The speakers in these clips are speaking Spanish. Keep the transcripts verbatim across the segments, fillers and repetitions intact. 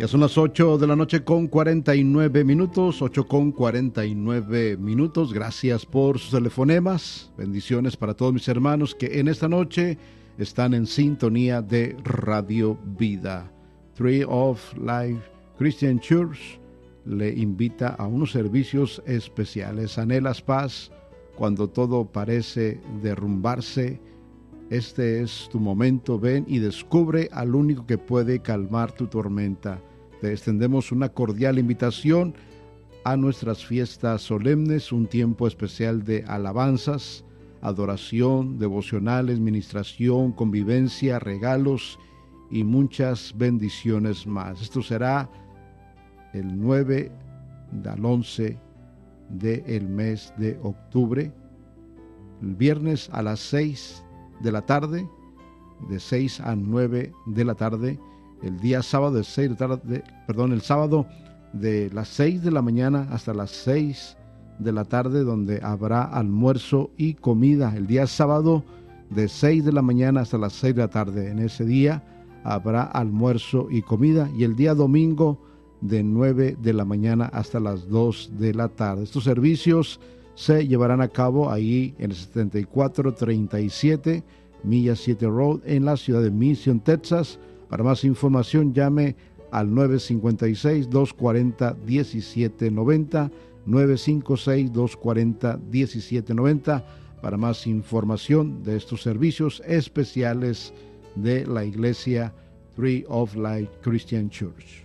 Ya son las ocho de la noche con cuarenta y nueve minutos, ocho con cuarenta y nueve minutos. Gracias por sus telefonemas. Bendiciones para todos mis hermanos que en esta noche están en sintonía de Radio Vida. Tree of Life Christian Church le invita a unos servicios especiales. ¿Anhelas paz cuando todo parece derrumbarse? Este es tu momento. Ven y descubre al único que puede calmar tu tormenta. Te extendemos una cordial invitación a nuestras fiestas solemnes, un tiempo especial de alabanzas, adoración, devocionales, ministración, convivencia, regalos y muchas bendiciones más. Esto será el nueve al once del mes de octubre, el viernes a las seis de la tarde, de seis a nueve de la tarde, el día sábado de seis de la tarde, perdón, el sábado de las seis de la mañana hasta las seis de la tarde, donde habrá almuerzo y comida. El día sábado de seis de la mañana hasta las seis de la tarde, en ese día habrá almuerzo y comida, y el día domingo de nueve de la mañana hasta las dos de la tarde. Estos servicios se llevarán a cabo ahí en el setenta y cuatro treinta y siete Milla siete Road en la ciudad de Mission, Texas. Para más información llame al nueve cinco seis, dos cuatro cero, uno siete nueve cero, nueve cinco seis, dos cuatro cero, uno siete nueve cero, para más información de estos servicios especiales de la iglesia Tree of Life Christian Church.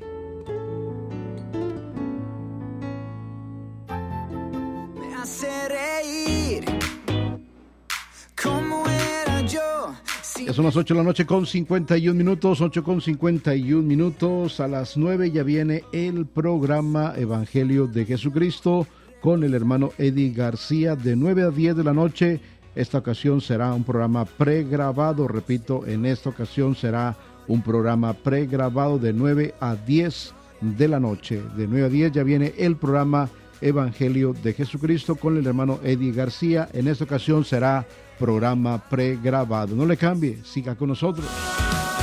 Ya son las ocho de la noche con cincuenta y un minutos, ocho con cincuenta y un minutos. A las nueve ya viene el programa Evangelio de Jesucristo con el hermano Eddie García de nueve a diez de la noche. Esta ocasión será un programa pregrabado, repito, en esta ocasión será un programa pregrabado de nueve a diez de la noche. De nueve a diez ya viene el programa Evangelio de Jesucristo con el hermano Eddie García. En esta ocasión será programa pregrabado. No le cambie, siga con nosotros.